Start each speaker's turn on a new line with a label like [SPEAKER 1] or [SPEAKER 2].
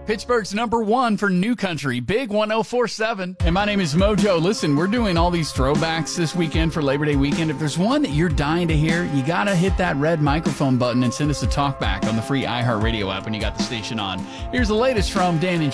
[SPEAKER 1] Pittsburgh's number one for new country, Big 104.7. And my name is Mojo. Listen, we're doing all these throwbacks this weekend for Labor Day weekend. If there's one that you're dying to hear, you got to hit that red microphone button and send us a talk back on the free iHeartRadio app when you got the station on. Here's the latest from Dan and